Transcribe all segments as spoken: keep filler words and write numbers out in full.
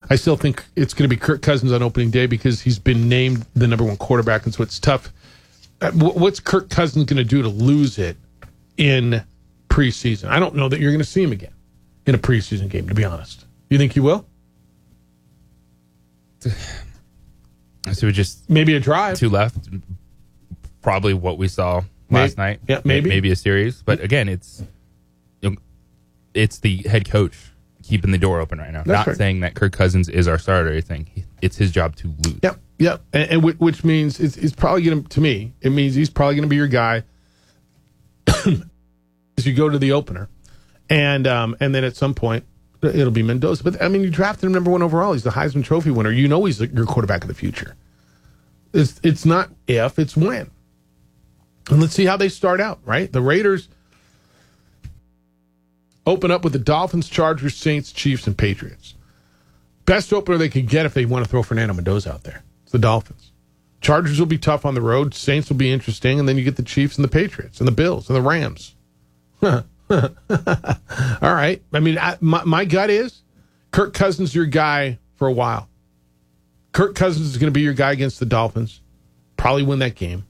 I still think it's going to be Kirk Cousins on opening day because he's been named the number one quarterback, and so it's tough. What's Kirk Cousins going to do to lose it in preseason? I don't know that you're going to see him again in a preseason game, to be honest. You think you will? So we just maybe a drive. Two left. Probably what we saw last maybe, night. Yeah, maybe. Maybe a series. But again, it's you know, it's the head coach keeping the door open right now. That's Not right. saying that Kirk Cousins is our starter. I think it's his job to lose. Yep, yep. And, and which means it's, it's probably going to, to me, it means he's probably going to be your guy as you go to the opener. And um, and then at some point, it'll be Mendoza. But, I mean, you drafted him number one overall. He's the Heisman Trophy winner. You know he's your quarterback of the future. It's, it's not if, it's when. And let's see how they start out, right? The Raiders open up with the Dolphins, Chargers, Saints, Chiefs, and Patriots. Best opener they could get if they want to throw Fernando Mendoza out there. It's the Dolphins. Chargers will be tough on the road. Saints will be interesting. And then you get the Chiefs and the Patriots and the Bills and the Rams. All right. I mean, I, my, my gut is Kirk Cousins is your guy for a while. Kirk Cousins is going to be your guy against the Dolphins. Probably win that game.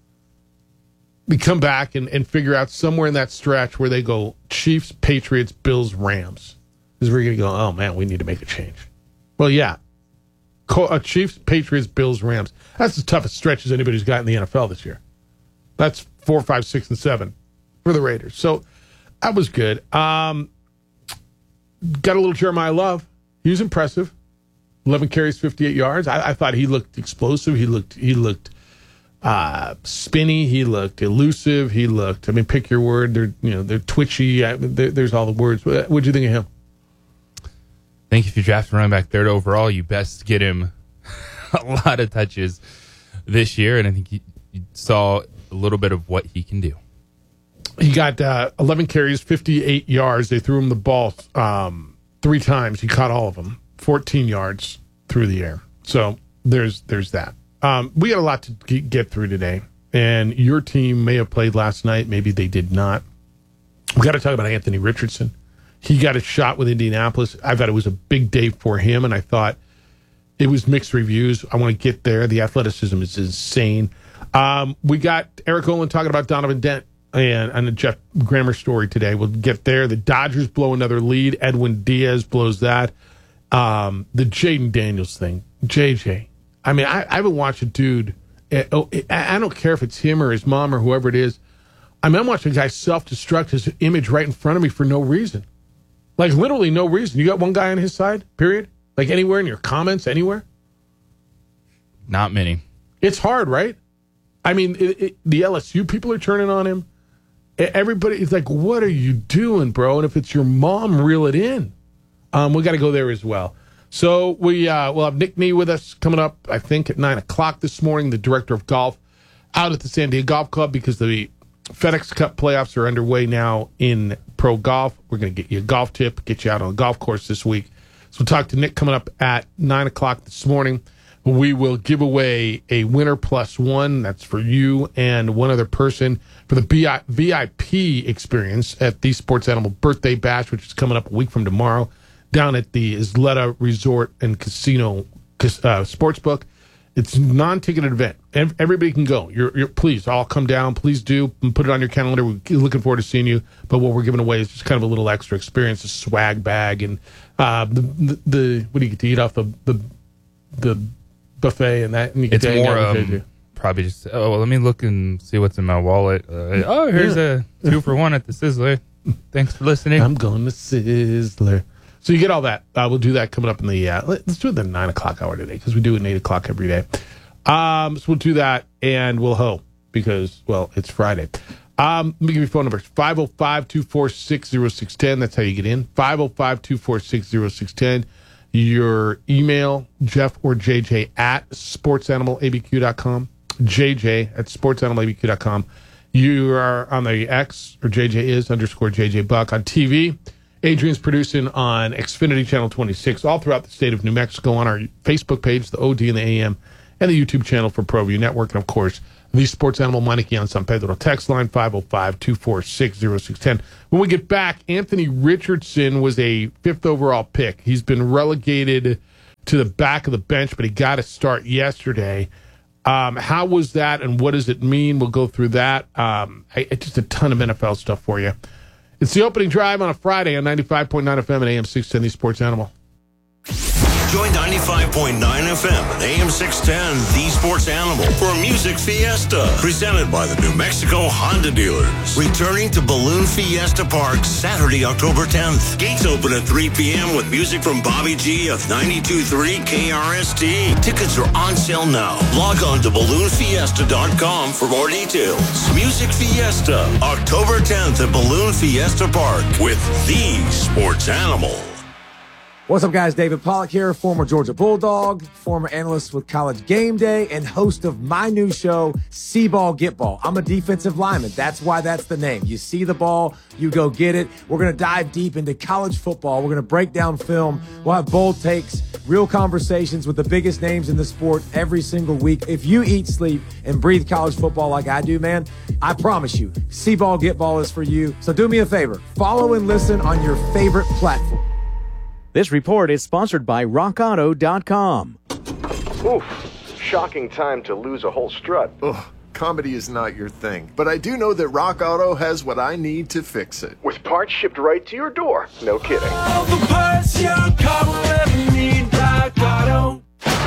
We come back and, and figure out somewhere in that stretch where they go Chiefs, Patriots, Bills, Rams. Is where you're going to go, oh, man, we need to make a change. Well, yeah. Co- uh, Chiefs, Patriots, Bills, Rams. That's the toughest stretch as anybody's got in the N F L this year. That's four, five, six, and seven for the Raiders. So that was good. Um, got a little Jeremiah Love. He was impressive. eleven carries, fifty-eight yards. I, I thought he looked explosive. He looked he looked uh, spinny. He looked elusive. He looked. I mean, pick your word. They're you know they're twitchy. I, they're, there's all the words. What did you think of him? I think if you draft a running back third overall, you best get him a lot of touches this year, and I think you, you saw a little bit of what he can do. He got uh, eleven carries, fifty-eight yards. They threw him the ball um, three times. He caught all of them. fourteen yards through the air. So there's there's that. Um, we got a lot to get through today, and your team may have played last night. Maybe they did not. We got to talk about Anthony Richardson. He got a shot with Indianapolis. I thought it was a big day for him, and I thought it was mixed reviews. I want to get there. The athleticism is insane. Um, we got Eric Olin talking about Donovan Dent and, and the Jeff Grammer story today. We'll get there. The Dodgers blow another lead. Edwin Diaz blows that. Um, the Jaden Daniels thing. J J. I mean, I, I haven't watched a dude. I, I don't care if it's him or his mom or whoever it is. I mean, I'm watching a guy self-destruct his image right in front of me for no reason. Like, literally no reason. You got one guy on his side, period? Like, anywhere in your comments, anywhere? Not many. It's hard, right? I mean, it, it, the L S U people are turning on him. Everybody is like, what are you doing, bro? And if it's your mom, reel it in. Um, we got to go there as well. So we, uh, we'll have Nick Nee with us coming up, I think, at nine o'clock this morning, the director of golf, out at the San Diego Golf Club because the FedEx Cup playoffs are underway now in pro golf. We're going to get you a golf tip, get you out on a golf course this week. So we'll talk to Nick coming up at nine o'clock this morning. We will give away a winner plus one. That's for you and one other person for the V I P experience at the Sports Animal Birthday Bash, which is coming up a week from tomorrow, down at the Isleta Resort and Casino uh, Sportsbook. It's a non-ticketed event. Everybody can go. You're, you're, please, all come down. Please do. Put it on your calendar. We're looking forward to seeing you. But what we're giving away is just kind of a little extra experience, a swag bag, and uh, the, the, the what do you get to eat off the the, the buffet and that. And you get it's to more um, probably just, oh, well, let me look and see what's in my wallet. Uh, oh, here's yeah. a two for one at the Sizzler. Thanks for listening. I'm going to Sizzler. So you get all that. Uh, we'll do that coming up in the, uh, let's do it the nine o'clock hour today because we do it at eight o'clock every day. Um, so we'll do that and we'll ho because, well, it's Friday. Um, let me give you phone numbers. five oh five, two four six, oh six one oh. That's how you get in. five oh five, two four six, oh six one oh. Your email, Jeff or J J at sports animal a b q dot com. J J at sports animal a b q dot com. You are on the X, or J J is underscore J J Buck on T V. Adrian's producing on Xfinity Channel twenty-six all throughout the state of New Mexico on our Facebook page, the O D and the A M, and the YouTube channel for ProView Network. And, of course, the Sports Animal Meineke on San Pedro text line, five oh five, two four six, oh six one oh. When we get back, Anthony Richardson was a fifth overall pick. He's been relegated to the back of the bench, but he got a start yesterday. Um, how was that, and what does it mean? We'll go through that. Um, I, just a ton of N F L stuff for you. It's the opening drive on a Friday on ninety-five point nine F M and A M six ten, the Sports Animal. Join ninety-five point nine F M and A M six ten, the Sports Animal, for Music Fiesta, presented by the New Mexico Honda dealers. Returning to Balloon Fiesta Park Saturday, October tenth. Gates open at three p.m. with music from Bobby G of ninety-two point three K R S T. Tickets are on sale now. Log on to balloon fiesta dot com for more details. Music Fiesta, October tenth at Balloon Fiesta Park with the Sports Animal. What's up, guys? David Pollack here, former Georgia Bulldog, former analyst with College Game Day, and host of my new show, See Ball, Get Ball. I'm a defensive lineman. That's why that's the name. You see the ball, you go get it. We're going to dive deep into college football. We're going to break down film. We'll have bold takes, real conversations with the biggest names in the sport every single week. If you eat, sleep, and breathe college football like I do, man, I promise you, See Ball, Get Ball is for you. So do me a favor. Follow and listen on your favorite platform. This report is sponsored by rock auto dot com. Oof, shocking time to lose a whole strut. Ugh, comedy is not your thing, but I do know that Rock Auto has what I need to fix it. With parts shipped right to your door. No kidding. All the parts your car will ever need, Rock Auto.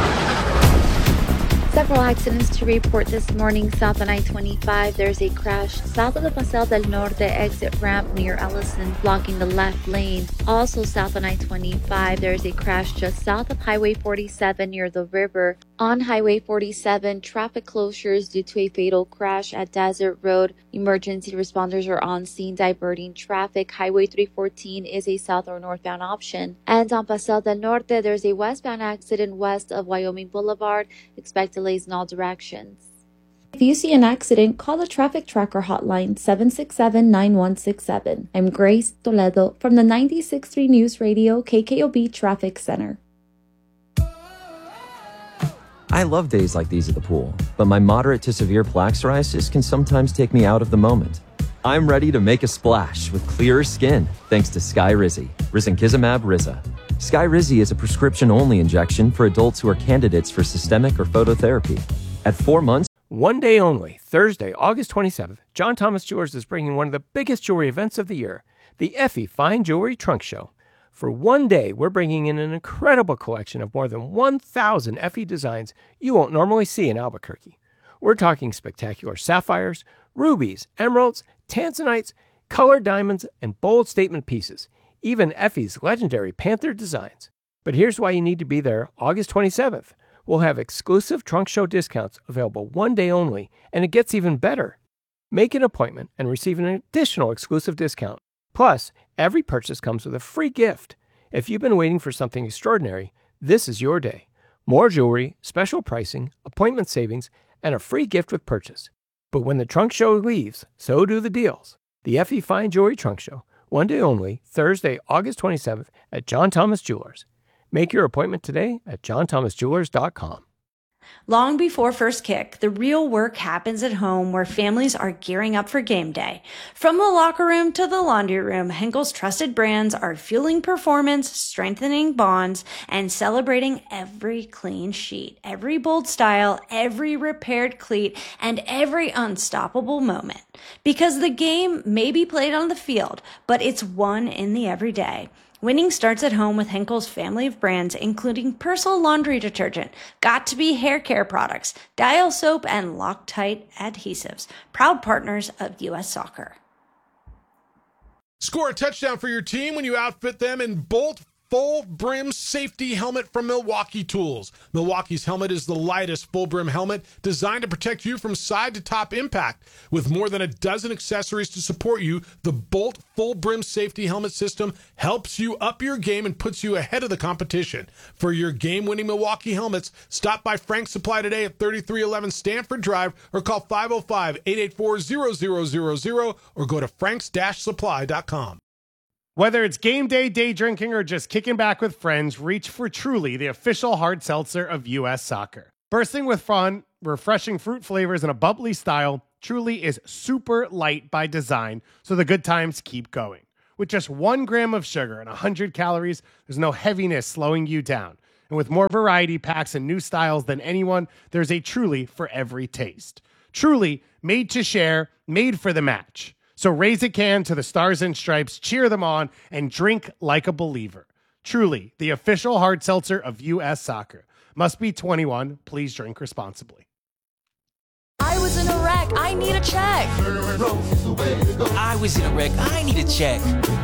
Several accidents to report this morning south on I twenty-five. There's a crash south of the Paseo del Norte exit ramp near Ellison, blocking the left lane. Also south on I twenty-five, there's a crash just south of Highway forty-seven near the river. On Highway forty-seven, traffic closures due to a fatal crash at Desert Road. Emergency responders are on scene diverting traffic. Highway three fourteen is a south or northbound option. And on Paseo del Norte, there's a westbound accident west of Wyoming Boulevard. Expect delays in all directions. If you see an accident, call the Traffic Tracker hotline seven six seven, nine one six seven. I'm Grace Toledo from the ninety-six point three News Radio K K O B Traffic Center. I love days like these at the pool, but my moderate to severe plaque psoriasis can sometimes take me out of the moment. I'm ready to make a splash with clearer skin thanks to Skyrizi, risankizumab Riza. Skyrizi is a prescription-only injection for adults who are candidates for systemic or phototherapy. At four months, one day only, Thursday, August twenty-seventh, John Thomas Jewelers is bringing one of the biggest jewelry events of the year, the Effie Fine Jewelry Trunk Show. For one day, we're bringing in an incredible collection of more than one thousand Effie designs you won't normally see in Albuquerque. We're talking spectacular sapphires, rubies, emeralds, tanzanites, colored diamonds, and bold statement pieces, even Effie's legendary Panther designs. But here's why you need to be there August twenty-seventh. We'll have exclusive trunk show discounts available one day only, and it gets even better. Make an appointment and receive an additional exclusive discount. Plus, every purchase comes with a free gift. If you've been waiting for something extraordinary, this is your day. More jewelry, special pricing, appointment savings, and a free gift with purchase. But when the trunk show leaves, so do the deals. The Effie Fine Jewelry Trunk Show, one day only, Thursday, August twenty-seventh at John Thomas Jewelers. Make your appointment today at john thomas jewelers dot com. Long before first kick, the real work happens at home where families are gearing up for game day. From the locker room to the laundry room, Henkel's trusted brands are fueling performance, strengthening bonds, and celebrating every clean sheet, every bold style, every repaired cleat, and every unstoppable moment. Because the game may be played on the field, but it's won in the everyday. Winning starts at home with Henkel's family of brands, including Persil laundry detergent, Got2b hair care products, Dial soap, and Loctite adhesives. Proud partners of U S Soccer. Score a touchdown for your team when you outfit them in Bolt Full Brim Safety Helmet from Milwaukee Tools. Milwaukee's helmet is the lightest full brim helmet designed to protect you from side to top impact. With more than a dozen accessories to support you, the Bolt Full Brim Safety Helmet system helps you up your game and puts you ahead of the competition. For your game-winning Milwaukee helmets, stop by Frank's Supply today at thirty-three eleven Stanford Drive or call five oh five, eight eight four, zero zero zero zero or go to franks dash supply dot com. Whether it's game day, day drinking, or just kicking back with friends, reach for Truly, the official hard seltzer of U S Soccer. Bursting with fun, refreshing fruit flavors, and a bubbly style, Truly is super light by design, so the good times keep going. With just one gram of sugar and one hundred calories, there's no heaviness slowing you down. And with more variety packs and new styles than anyone, there's a Truly for every taste. Truly, made to share, made for the match. So raise a can to the Stars and Stripes, cheer them on, and drink like a believer. Truly, the official hard seltzer of U S Soccer. Must be twenty-one. Please drink responsibly. I was in a wreck. I need a check. I was in a wreck. I need a check.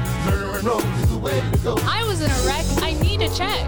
I was in a wreck. I need a check.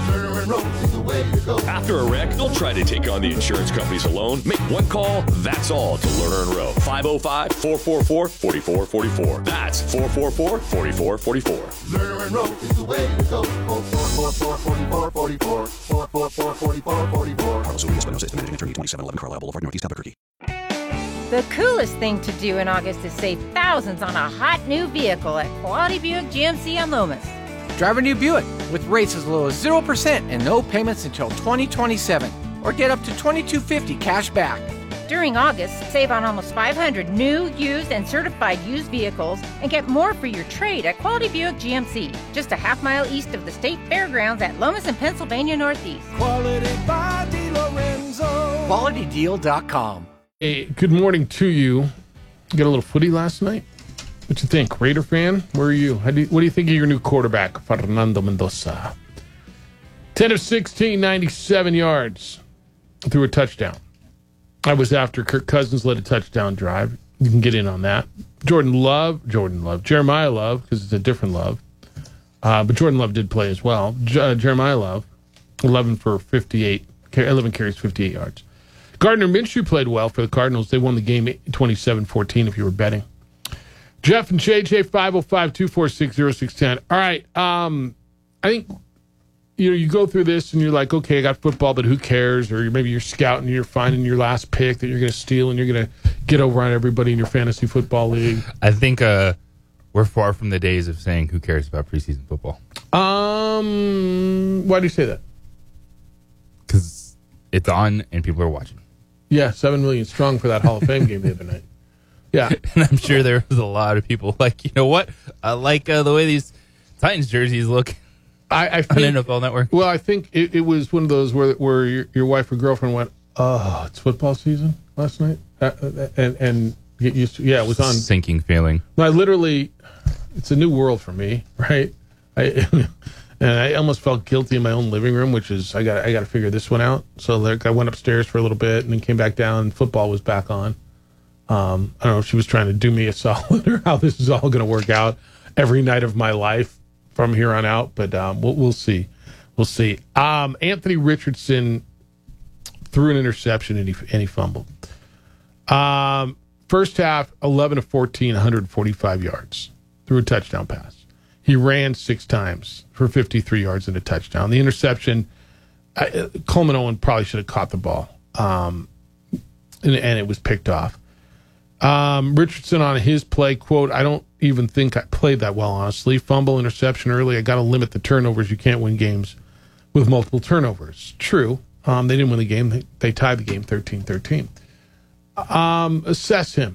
After a wreck, don't try to take on the insurance companies alone. Make one call, that's all, to Lerner and Rowe. five oh five, four four four, four four four four. That's four four four, four four four four. Lerner and Rowe is the way to go. four four four, four four four four. four four four, four four four four. Carlos Solis, Espinosa, managing attorney, twenty-seven eleven Carlisle Boulevard, Northeast Albuquerque. The coolest thing to do in August is save thousands on a hot new vehicle at Quality Buick G M C on Loomis. Drive a new Buick with rates as low as zero percent and no payments until twenty twenty-seven. Or get up to twenty-two fifty cash back. During August, save on almost five hundred new, used, and certified used vehicles and get more for your trade at Quality Buick G M C, just a half mile east of the State Fairgrounds at Lomas and Pennsylvania Northeast. Quality by DeLorenzo. Quality Deal dot com. Hey, good morning to you. You got a little footy last night? What you think? Raider fan? Where are you? How do you what do you think of your new quarterback, Fernando Mendoza? ten of sixteen, ninety-seven yards. Threw a touchdown. I was after Kirk Cousins led a touchdown drive. You can get in on that. Jordan Love, Jordan Love, Jeremiah Love, because it's a different Love. Uh, but Jordan Love did play as well. J- uh, Jeremiah Love, eleven for fifty-eight, eleven carries, fifty-eight yards. Gardner Minshew played well for the Cardinals. They won the game twenty-seven fourteen if you were betting. Jeff and J J, five oh five, two four six, oh six one oh. All right. Um, I think, you know, you go through this and you're like, okay, I got football, but who cares? Or maybe you're scouting and you're finding your last pick that you're going to steal and you're going to get over on everybody in your fantasy football league. I think uh, we're far from the days of saying who cares about preseason football. Um, why do you say that? Because it's on and people are watching. Yeah, seven million strong for that Hall of Fame game the other night. Yeah. And I'm sure there was a lot of people like, you know what? I like uh, the way these Titans jerseys look I, I think, on N F L Network. Well, I think it, it was one of those where where your, your wife or girlfriend went, oh, it's football season last night? Uh, and and get used to, yeah, it was on. Sinking feeling. No, I literally, it's a new world for me, right? I And I almost felt guilty in my own living room, which is, I got I got to figure this one out. So like, I went upstairs for a little bit and then came back down and football was back on. Um, I don't know if she was trying to do me a solid or how this is all going to work out every night of my life from here on out. But um, we'll, we'll see. We'll see. Um, Anthony Richardson threw an interception and he, and he fumbled. Um, first half, eleven of fourteen, one hundred forty-five yards. Threw a touchdown pass. He ran six times for fifty-three yards and a touchdown. The interception, I, Coleman Owen probably should have caught the ball, um, and, and it was picked off. Um, Richardson on his play, quote, I don't even think I played that well, honestly. Fumble, interception early. I got to limit the turnovers. You can't win games with multiple turnovers. True. Um, they didn't win the game. They, they tied the game thirteen thirteen. Um, assess him.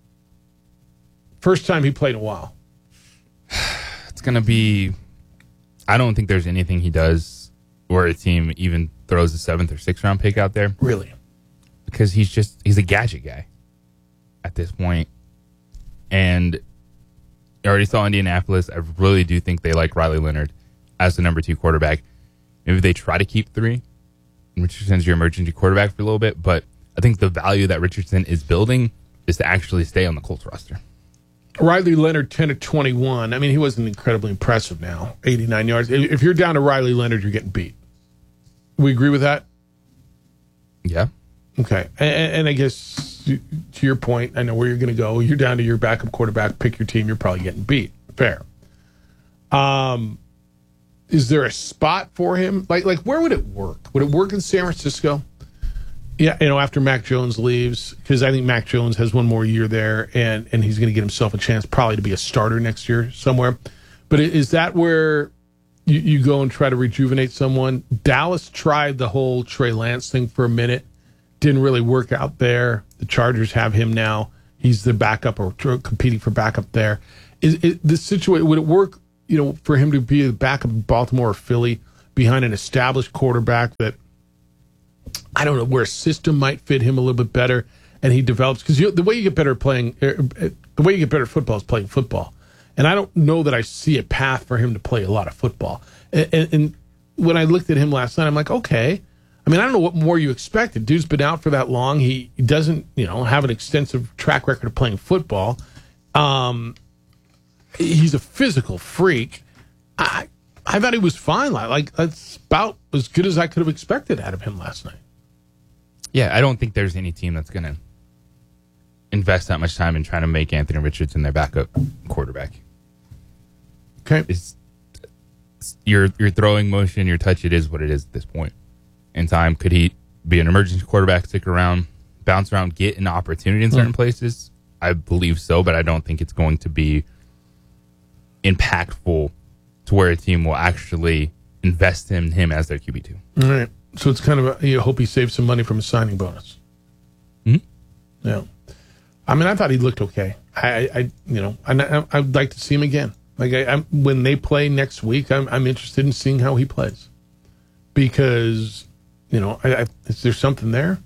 First time he played in a while. It's going to be, I don't think there's anything he does where a team even throws a seventh or sixth round pick out there. Really? Because he's just, he's a gadget guy at this point. And I already saw Indianapolis. I really do think they like Riley Leonard as the number two quarterback. Maybe they try to keep three. Richardson's your emergency quarterback for a little bit. But I think the value that Richardson is building is to actually stay on the Colts roster. Riley Leonard, ten of twenty-one. I mean, he wasn't incredibly impressive now. eighty-nine yards. If you're down to Riley Leonard, you're getting beat. We agree with that? Yeah. Okay. And, and I guess, to your point, I know where you're going to go. You're down to your backup quarterback. Pick your team. You're probably getting beat. Fair. Um, is there a spot for him? Like, like where would it work? Would it work in San Francisco? Yeah, you know, after Mac Jones leaves, because I think Mac Jones has one more year there, and, and he's going to get himself a chance probably to be a starter next year somewhere. But is that where you, you go and try to rejuvenate someone? Dallas tried the whole Trey Lance thing for a minute. Didn't really work out there. The Chargers have him now. He's the backup or competing for backup there. Is it, this situation, would it work, you know, for him to be a backup in Baltimore or Philly behind an established quarterback that I don't know where a system might fit him a little bit better, and he develops because the way you get better at playing, er, the way you get better at football is playing football, and I don't know that I see a path for him to play a lot of football. And, and, and when I looked at him last night, I'm like, okay. I mean, I don't know what more you expected. Dude's been out for that long. He doesn't, you know, have an extensive track record of playing football. Um, he's a physical freak. I I thought he was fine. Like, that's about as good as I could have expected out of him last night. Yeah, I don't think there's any team that's going to invest that much time in trying to make Anthony Richardson their backup quarterback. Okay. It's, it's your your throwing motion, your touch, it is what it is at this point in time. Could he be an emergency quarterback, stick around, bounce around, get an opportunity in certain mm. places? I believe so, but I don't think it's going to be impactful to where a team will actually invest in him as their Q B two. All right. So it's kind of a, you hope he saves some money from a signing bonus. Mm-hmm. Yeah. I mean, I thought he looked okay. I, I you know, I, I'd like to see him again. Like I, I'm, when they play next week, I'm, I'm interested in seeing how he plays because, you know, I, I, is there something there?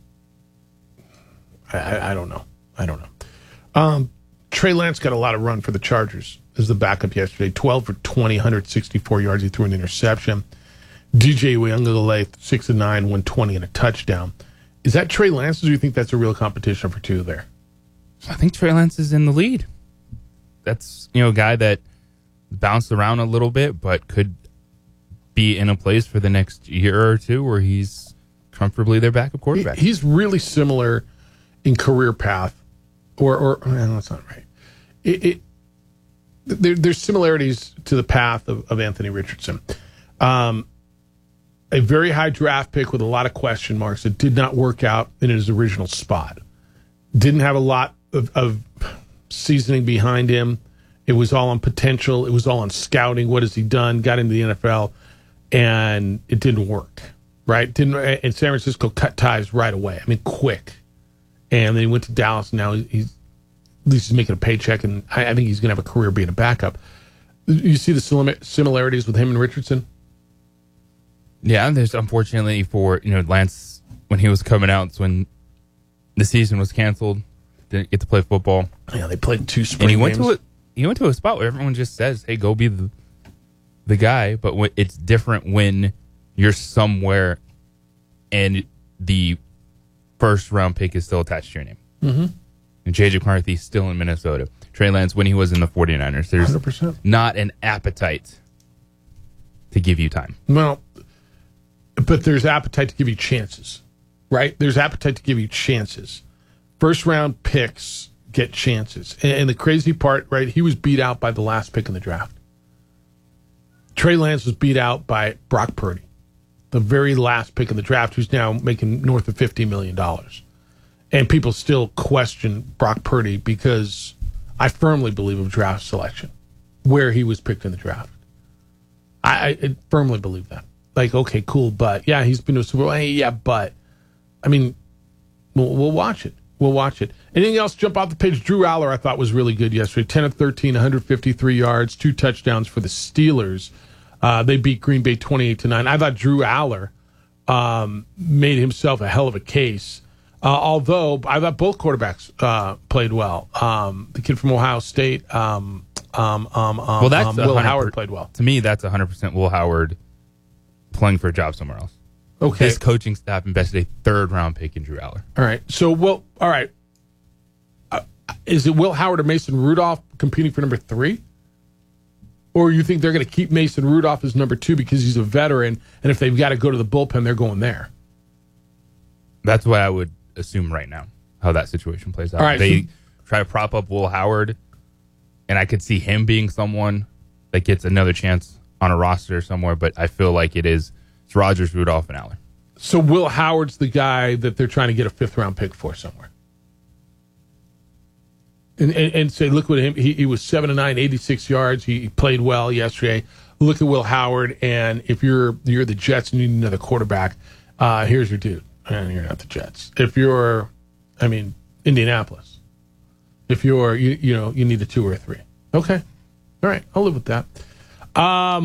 I, I, I don't know. I don't know. Um, Trey Lance got a lot of run for the Chargers as the backup yesterday. twelve for twenty, one hundred sixty-four yards. He threw an interception. D J Uiagalelei, six and nine, one twenty and a touchdown. Is that Trey Lance, or do you think that's a real competition for two there? I think Trey Lance is in the lead. That's, you know, a guy that bounced around a little bit, but could be in a place for the next year or two where he's comfortably their backup quarterback. He, he's really similar in career path, or, or well, that's not right. It, it there, there's similarities to the path of, of Anthony Richardson. Um, a very high draft pick with a lot of question marks that did not work out in his original spot. Didn't have a lot of, of seasoning behind him. It was all on potential. It was all on scouting. What has he done? Got into the N F L, and it didn't work. Right? Didn't. And San Francisco cut ties right away. I mean, quick. And then he went to Dallas. And now he's at least he's making a paycheck, and I, I think he's going to have a career being a backup. You see the similarities with him and Richardson? Yeah, there's unfortunately for, you know, Lance, when he was coming out, it's when the season was canceled, didn't get to play football. Yeah, they played two spring and he went games. to a he went to a spot where everyone just says, "Hey, go be the the guy." But when, it's different when you're somewhere and the first round pick is still attached to your name. Mm-hmm. And J J McCarthy's still in Minnesota. Trey Lance, when he was in the 49ers, there's one hundred percent not an appetite to give you time. Well, but there's appetite to give you chances, right? There's appetite to give you chances. First round picks get chances. And, and the crazy part, right, he was beat out by the last pick in the draft. Trey Lance was beat out by Brock Purdy, the very last pick in the draft, who's now making north of fifty million dollars. And people still question Brock Purdy because I firmly believe of draft selection, where he was picked in the draft. I, I firmly believe that. Like, okay, cool, but yeah, he's been to a Super Bowl. Hey, yeah, but I mean, we'll, we'll watch it. We'll watch it. Anything else jump off the page? Drew Aller, I thought, was really good yesterday. ten of thirteen, one hundred fifty-three yards, two touchdowns for the Steelers. Uh, they beat Green Bay twenty-eight to nine. I thought Drew Aller um, made himself a hell of a case. Uh, although I thought both quarterbacks uh, played well. Um, the kid from Ohio State, um, um, um, um, well, that's um, Will Howard played well. To me, that's one hundred percent Will Howard playing for a job somewhere else. Okay. This coaching staff invested a third round pick in Drew Aller. All right. So, well, all right. Uh, is it Will Howard or Mason Rudolph competing for number three? Or you think they're going to keep Mason Rudolph as number two because he's a veteran, and if they've got to go to the bullpen, they're going there? That's what I would assume right now, how that situation plays out. All right, they so, try to prop up Will Howard, and I could see him being someone that gets another chance on a roster somewhere, but I feel like it is it's Rodgers, Rudolph, and Aller. So Will Howard's the guy that they're trying to get a fifth-round pick for somewhere. And, and, and say, look at him. He, he was seven and nine, eighty-six yards. He played well yesterday. Look at Will Howard, and if you're you're the Jets and you need another quarterback, uh, here's your dude. And you're not the Jets. If you're, I mean, Indianapolis. If you're, you, you know, you need a two or a three. Okay. All right. I'll live with that. Um,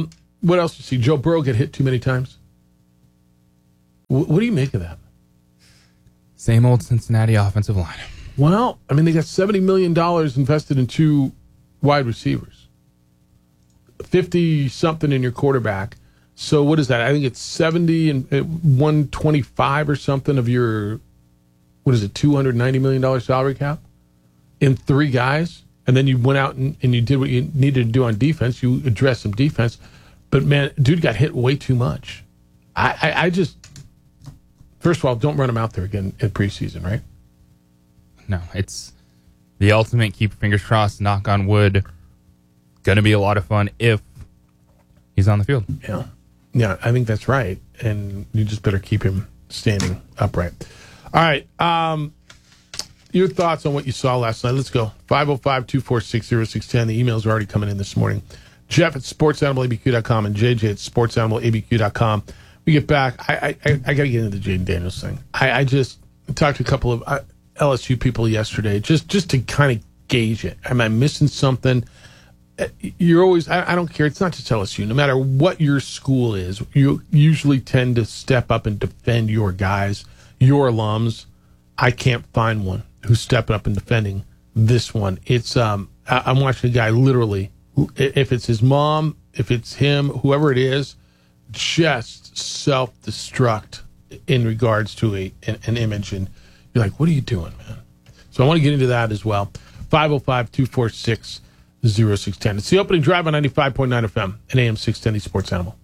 what else do you see? Joe Burrow get hit too many times? W- what do you make of that? Same old Cincinnati offensive line. Well, I mean, they got seventy million dollars invested in two wide receivers. fifty-something in your quarterback. So what is that? I think it's seventy and one twenty-five or something of your, what is it, two hundred ninety million dollars salary cap in three guys. And then you went out and, and you did what you needed to do on defense. You addressed some defense. But, man, dude got hit way too much. I, I, I just, first of all, don't run him out there again in preseason, right? No, it's the ultimate keep your fingers crossed, knock on wood. Going to be a lot of fun if he's on the field. Yeah. Yeah, I think that's right. And you just better keep him standing upright. All right. Um, your thoughts on what you saw last night. Let's go. five oh five, two four six, oh six one oh. The emails are already coming in this morning. Jeff at sports animal a b q dot com and J J at sports animal a b q dot com. We get back. I I, I got to get into the Jaden Daniels thing. I, I just talked to a couple of uh, L S U people yesterday just, just to kind of gauge it. Am I missing something? You're always, I, I don't care. It's not just L S U. No matter what your school is, you usually tend to step up and defend your guys, your alums. I can't find one who's stepping up and defending this one. It's, um, I, I'm watching a guy literally, who, if it's his mom, if it's him, whoever it is, just self-destruct in regards to a an, an image. And you're like, what are you doing, man? So I want to get into that as well. five oh five, two four six, oh six one oh. It's the opening drive on ninety-five point nine F M and A M six ten, the Sports Animal.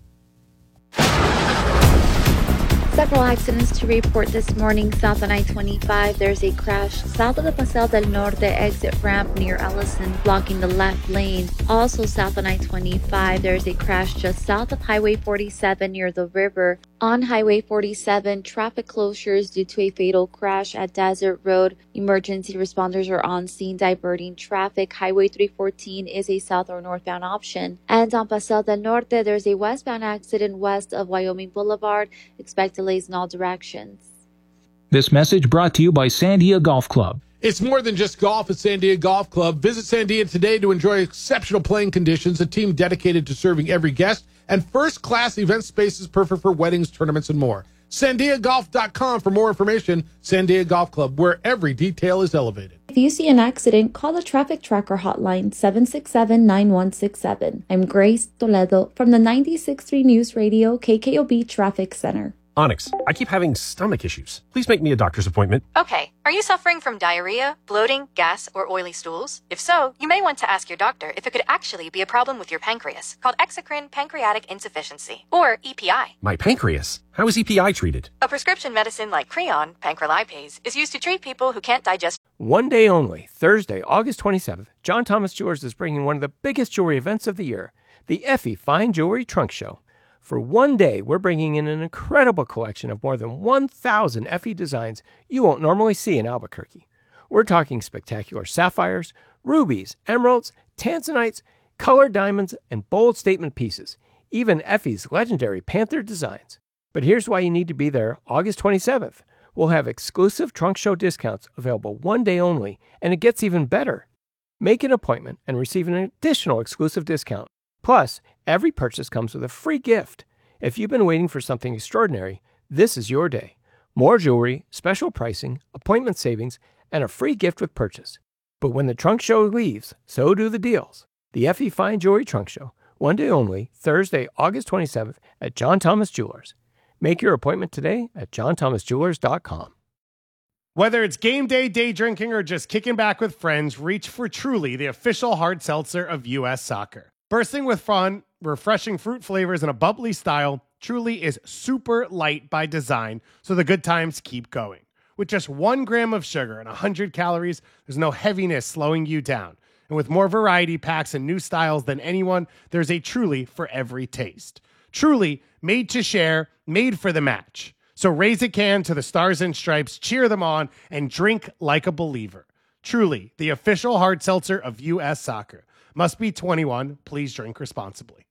Several accidents to report this morning south on I twenty-five. There's a crash south of the Paseo del Norte exit ramp near Ellison, blocking the left lane. Also south on I twenty-five, there's a crash just south of Highway forty-seven near the river. On Highway forty-seven, traffic closures due to a fatal crash at Desert Road. Emergency responders are on scene diverting traffic. Highway three fourteen is a south or northbound option. And on Paseo del Norte, there's a westbound accident west of Wyoming Boulevard. Expect delays in all directions. This message brought to you by Sandia Golf Club. It's more than just golf at Sandia Golf Club. Visit Sandia today to enjoy exceptional playing conditions, a team dedicated to serving every guest, and first-class event spaces perfect for weddings, tournaments, and more. Sandia Golf dot com for more information. Sandia Golf Club, where every detail is elevated. If you see an accident, call the Traffic Tracker hotline, seven six seven, nine one six seven. I'm Grace Toledo from the ninety-six point three News Radio K K O B Traffic Center. Onyx, I keep having stomach issues. Please make me a doctor's appointment. Okay. Are you suffering from diarrhea, bloating, gas, or oily stools? If so, you may want to ask your doctor if it could actually be a problem with your pancreas, called exocrine pancreatic insufficiency, or E P I. My pancreas? How is E P I treated? A prescription medicine like Creon, pancrelipase, is used to treat people who can't digest. One day only, Thursday, August twenty-seventh, John Thomas Jewelers is bringing one of the biggest jewelry events of the year, the Effie Fine Jewelry Trunk Show. For one day, we're bringing in an incredible collection of more than one thousand Effie designs you won't normally see in Albuquerque. We're talking spectacular sapphires, rubies, emeralds, tanzanites, colored diamonds, and bold statement pieces, even Effie's legendary Panther designs. But here's why you need to be there August twenty-seventh. We'll have exclusive trunk show discounts available one day only, and it gets even better. Make an appointment and receive an additional exclusive discount. Plus, every purchase comes with a free gift. If you've been waiting for something extraordinary, this is your day. More jewelry, special pricing, appointment savings, and a free gift with purchase. But when the trunk show leaves, so do the deals. The Effie Fine Jewelry Trunk Show, one day only, Thursday, August twenty-seventh at John Thomas Jewelers. Make your appointment today at john thomas jewelers dot com. Whether it's game day, day drinking, or just kicking back with friends, reach for Truly, the official hard seltzer of U S Soccer. Bursting with fun, refreshing fruit flavors, and a bubbly style, Truly is super light by design, so the good times keep going. With just one gram of sugar and one hundred calories, there's no heaviness slowing you down. And with more variety packs and new styles than anyone, there's a Truly for every taste. Truly, made to share, made for the match. So raise a can to the Stars and Stripes, cheer them on, and drink like a believer. Truly, the official hard seltzer of U S Soccer. Must be twenty-one. Please drink responsibly.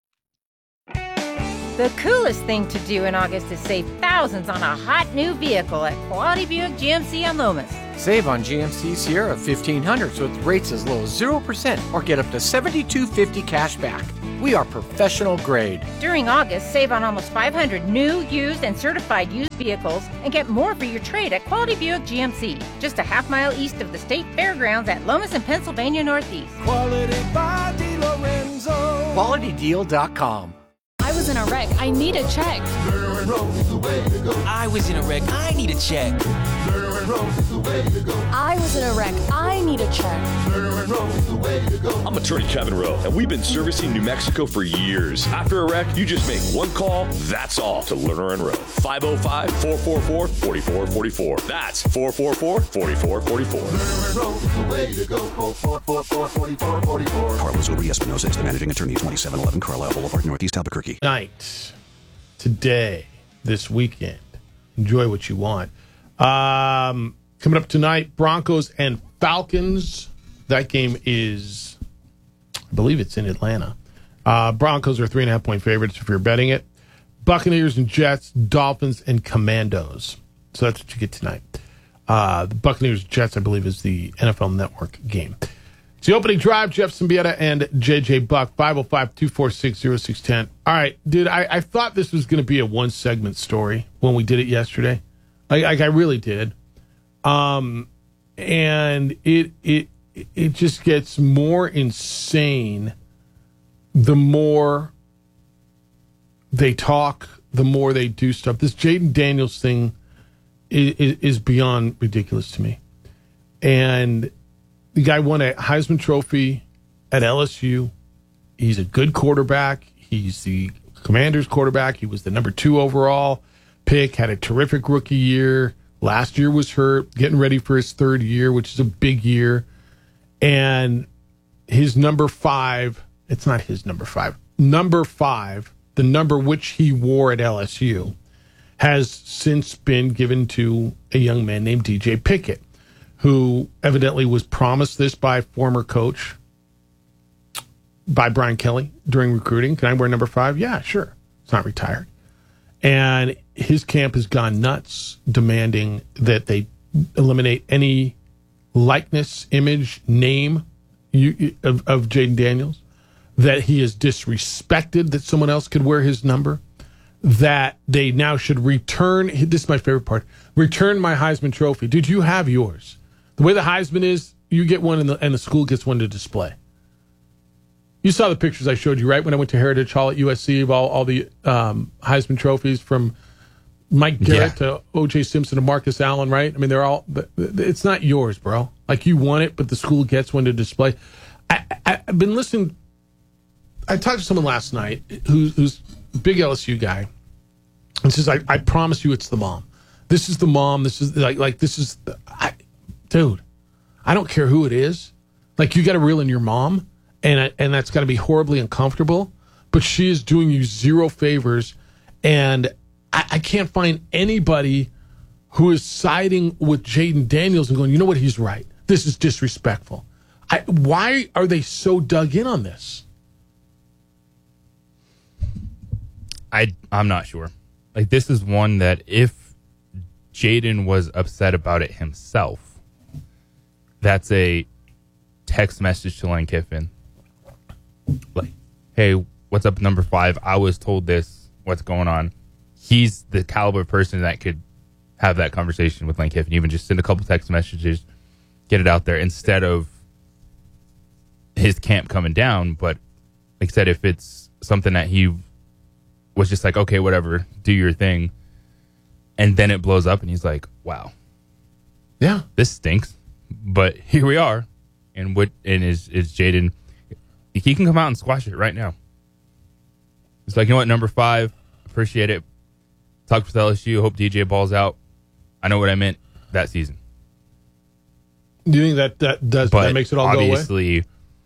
The coolest thing to do in August is save thousands on a hot new vehicle at Quality Buick G M C on Lomas. Save on G M C Sierra fifteen hundreds with rates as low as zero percent or get up to seventy-two fifty cash back. We are professional grade. During August, save on almost five hundred new, used, and certified used vehicles and get more for your trade at Quality Buick G M C, just a half mile east of the State Fairgrounds at Lomas and Pennsylvania Northeast. Quality by DeLorenzo. Quality Deal dot com. I was in a wreck. I need a check. Lerner and Rose is the way to go. I was in a wreck. I need a check. Lerner and Rose is the way to go. I was in a wreck. I need a check. Lerner and Rose is the way to go. I'm attorney Kevin Rowe, and we've been servicing New Mexico for years. After a wreck, you just make one call, that's all, to Lerner and Rowe. five oh five, four four four, four four four four. That's four four four, four four four four. Lerner and Rose is the way to go. Call four four four, four four four four. Carlos Uri Espinosa is the managing attorney at twenty-seven eleven Carlisle Boulevard, Northeast Albuquerque. Night, today, this weekend. Enjoy what you want. Um, coming up tonight, Broncos and Falcons. That game is, I believe it's in Atlanta. Uh, Broncos are three and a half point favorites if you're betting it. Buccaneers and Jets, Dolphins and Commandos. So that's what you get tonight. Uh, the Buccaneers Jets, I believe, is the N F L Network game. It's the opening drive. Jeff Symbieta and J J Buck, five oh five, two four six, oh six one oh. All right, dude, I, I thought this was going to be a one-segment story when we did it yesterday. Like, like I really did. Um, and it it it just gets more insane the more they talk, the more they do stuff. This Jaden Daniels thing is, is, is beyond ridiculous to me. And the guy won a Heisman Trophy at L S U. He's a good quarterback. He's the Commanders quarterback. He was the number two overall pick, had a terrific rookie year. Last year was hurt, getting ready for his third year, which is a big year. And his number five, it's not his number five, number five, the number which he wore at L S U, has since been given to a young man named D J Pickett, who evidently was promised this by former coach, by Brian Kelly during recruiting. Can I wear number five? Yeah, sure. It's not retired. And his camp has gone nuts, demanding that they eliminate any likeness, image, name you, of, of Jaden Daniels, that he is disrespected that someone else could wear his number, that they now should return, this is my favorite part, return my Heisman Trophy. Dude, you have yours. The way the Heisman is, you get one and the, and the school gets one to display. You saw the pictures I showed you, right, when I went to Heritage Hall at U S C of all, all the um, Heisman trophies from Mike Garrett yeah. to O J Simpson to Marcus Allen, right? I mean, they're all, it's not yours, bro. Like, you won it, but the school gets one to display. I, I, I've been listening. I talked to someone last night who's, who's a big L S U guy and says, I, I promise you it's the mom. This is the mom. This is like, like this is, the, I, dude, I don't care who it is. Like, you got to reel in your mom. And and that's got to be horribly uncomfortable. But she is doing you zero favors. And I, I can't find anybody who is siding with Jaden Daniels and going, you know what, he's right. This is disrespectful. I, why are they so dug in on this? I, I'm not sure. Like, this is one that if Jaden was upset about it himself, that's a text message to Lane Kiffin. Like, hey, what's up, number five? I was told this. What's going on? He's the caliber of person that could have that conversation with Lane Kiffin. Even just send a couple text messages, get it out there instead of his camp coming down. But like I said, if it's something that he was just like, okay, whatever, do your thing, and then it blows up and he's like, wow, yeah, this stinks. But here we are. And what and is is Jaden? He can come out and squash it right now. It's like, you know what, number five, appreciate it. Talked with L S U. Hope D J balls out. I know what I meant that season. Do you think that that does but that makes it all go away? Obviously,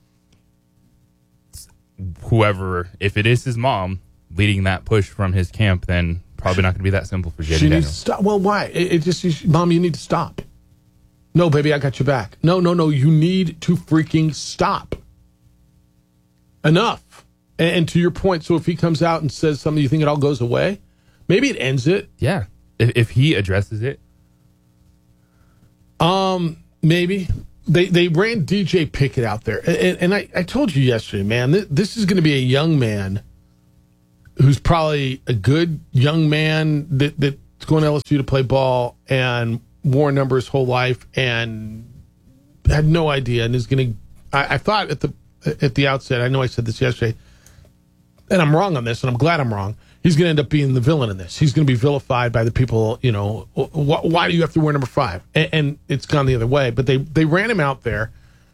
whoever, if it is his mom leading that push from his camp, then probably not going to be that simple for Jaden. She Daniels. needs to stop. Well, why? It, it just, mom, you need to stop. No, baby, I got your back. No, no, no. You need to freaking stop. Enough. And, and to your point, so if he comes out and says something, you think it all goes away? Maybe it ends it. Yeah. If, if he addresses it. Um, maybe. they they ran D J Pickett out there, and, and I, I told you yesterday, man, th- this is going to be a young man who's probably a good young man that that's going to L S U to play ball and wore a number his whole life and had no idea and is going to. I, I thought at the at the outset, I know I said this yesterday, and I'm wrong on this, and I'm glad I'm wrong. He's going to end up being the villain in this. He's going to be vilified by the people, you know, wh- why do you have to wear number five? And, and it's gone the other way. But they, they ran him out there,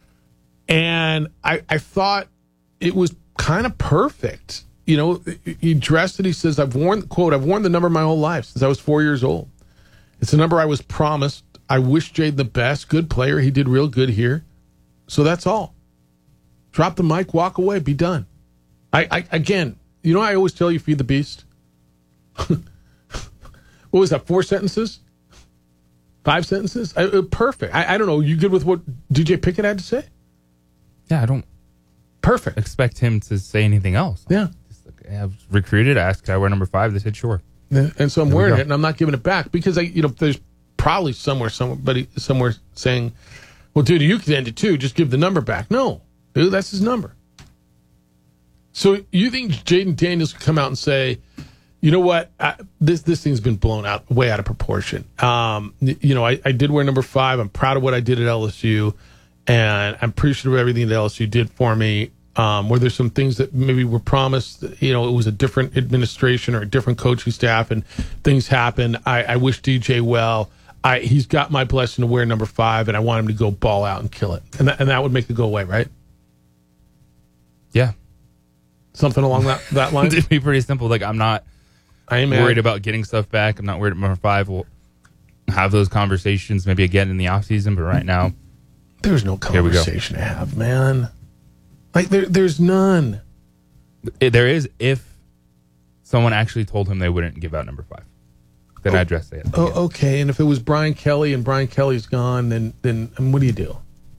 and I, I thought it was kind of perfect. You know, he dressed it. He says, I've worn, quote, I've worn the number my whole life since I was four years old. It's a number I was promised. I wish Jade the best. Good player. He did real good here. So that's all. Drop the mic, walk away, be done. I, I again, you know, I always tell you, feed the beast. What was that? Four sentences? Five sentences? I, uh, perfect. I, I don't know. You good with what D J Pickett had to say? Yeah, I don't. Perfect. Expect him to say anything else. Yeah. Just like, I was recruited. Asked, could I wear number five? They said sure. Yeah, and so I'm There we wearing go. it, and I'm not giving it back because I, you know, there's probably somewhere, somebody, somewhere saying, "Well, dude, you can end it too. Just give the number back." No, dude, that's his number. So you think Jaden Daniels could come out and say, you know what, I, this this thing's been blown out, way out of proportion. Um, you know, I, I did wear number five. I'm proud of what I did at L S U, and I'm appreciative of everything that L S U did for me. Um, where there's some things that maybe were promised, you know, it was a different administration or a different coaching staff, and things happened. I, I wish D J well. I, he's got my blessing to wear number five, and I want him to go ball out and kill it, and that, and that would make it go away, right? Yeah. Something along that, that line? It'd be pretty simple. Like, I'm not I am worried about getting stuff back. I'm not worried about number five. We'll have those conversations maybe again in the offseason, but right now, there's no conversation to have, man. Like, there, there's none. It, there is if someone actually told him they wouldn't give out number five. Then oh, I address it. Oh, okay. And if it was Brian Kelly and Brian Kelly's gone, then then I mean, what do you do?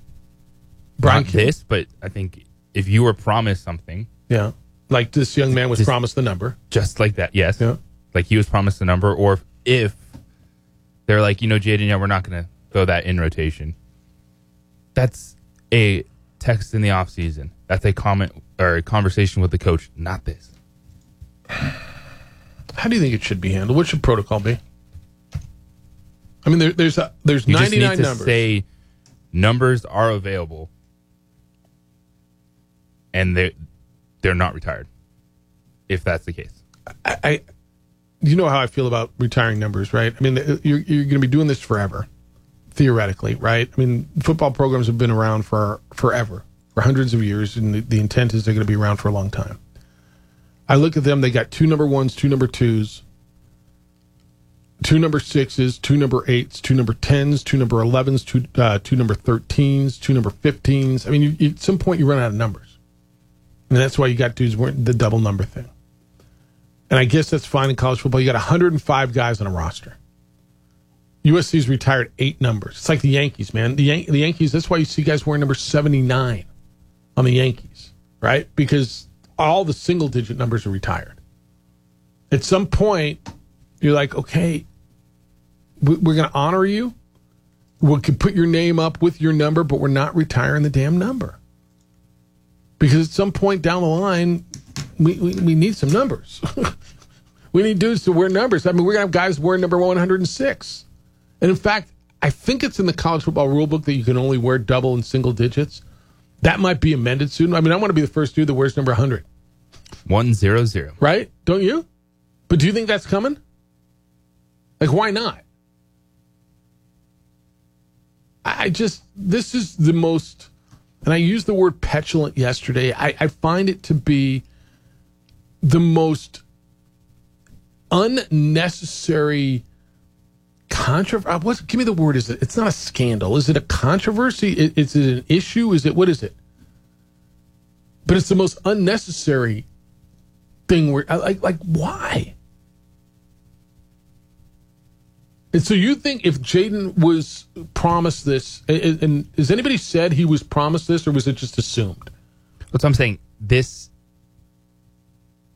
Brian Not Kelly? this, but I think if you were promised something. Yeah. Like this young man was Just- promised the number. Just like that, yes. Yeah. Like he was promised the number, or if, if they're like, you know, Jaden, yeah, we're not going to throw that in rotation. That's a text in the offseason. That's a comment or a conversation with the coach, not this. How do you think it should be handled? What should protocol be? I mean, there, there's a, there's You just ninety-nine need to numbers. say numbers are available, and they they're not retired. If that's the case, I, I, you know how I feel about retiring numbers, right? I mean, you're you're going to be doing this forever, theoretically, right? I mean, football programs have been around for forever, for hundreds of years, and the, the intent is they're going to be around for a long time. I look at them; they got two number ones, two number twos, two number sixes, two number eights, two number tens, two number elevens, two uh, two number thirteens, two number fifteens. I mean, you, you, at some point you run out of numbers, and that's why you got dudes wearing the double number thing. And I guess that's fine in college football. You got one hundred five guys on a roster. U S C's retired eight numbers. It's like the Yankees, man. The, Yan- the Yankees, that's why you see guys wearing number seventy-nine on the Yankees, right? Because all the single-digit numbers are retired. At some point, you're like, okay, we- we're going to honor you. We can put your name up with your number, but we're not retiring the damn number. Because at some point down the line, we, we, we need some numbers. We need dudes to wear numbers. I mean, we're going to have guys wearing number one hundred six. And in fact, I think it's in the college football rule book that you can only wear double and single digits. That might be amended soon. I mean, I want to be the first dude that wears number one hundred. one zero zero. Right? Don't you? But do you think that's coming? Like, why not? I just, this is the most, and I used the word petulant yesterday. I, I find it to be the most unnecessary controversy. What? Give me the word. Is it? It's not a scandal. Is it a controversy? Is, is it an issue? Is it? What is it? But it's the most unnecessary thing. Where like like why? And so you think if Jaden was promised this, and, and has anybody said he was promised this, or was it just assumed? That's what I'm saying. This,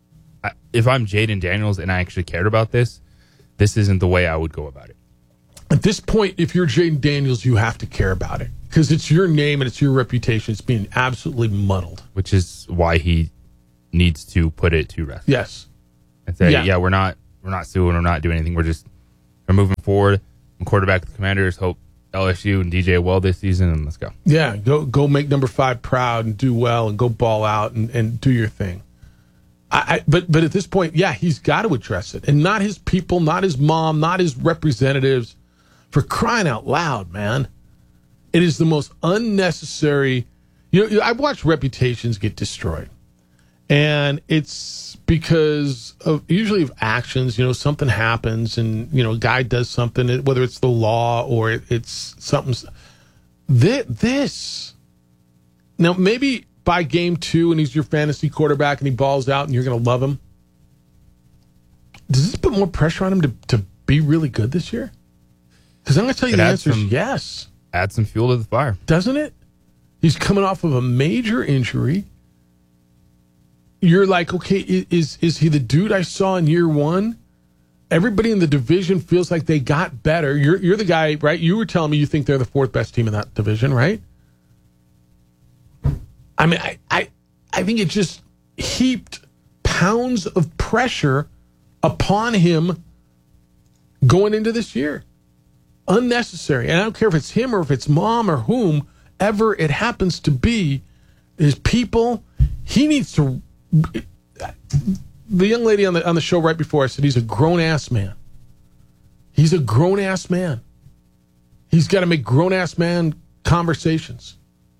if I'm Jaden Daniels and I actually cared about this, this isn't the way I would go about it. At this point, if you're Jaden Daniels, you have to care about it because it's your name and it's your reputation. It's being absolutely muddled. Which is why he needs to put it to rest. Yes. And say, Yeah. yeah, we're not we're not suing, we're not doing anything. We're just we're moving forward. I'm quarterback of the Commanders. Hope L S U and D J well this season, and let's go. Yeah, go go make number five proud and do well and go ball out and, and do your thing. I, I but but at this point, yeah, he's got to address it, and not his people, not his mom, not his representatives. For crying out loud, man! It is the most unnecessary. You know, I've watched reputations get destroyed, and it's because of usually of actions. You know, something happens, and you know, a guy does something, whether it's the law or it, it's something. This, this now maybe by game two, and he's your fantasy quarterback, and he balls out, and you're going to love him. Does this put more pressure on him to to be really good this year? Because I'm going to tell you It the adds answer is some- yes. Add some fuel to the fire. Doesn't it? He's coming off of a major injury. You're like, okay, i- is is he the dude I saw in year one? Everybody in the division feels like they got better. You're you're the guy, right? You were telling me you think they're the fourth best team in that division, right? I mean, I I, I think it just heaped pounds of pressure upon him going into this year. Unnecessary. And I don't care if it's him or if it's mom or whomever it happens to be, his people, he needs to. The young lady on the on the show right before I said he's a grown-ass man. He's a grown-ass man. He's got to make grown-ass man conversations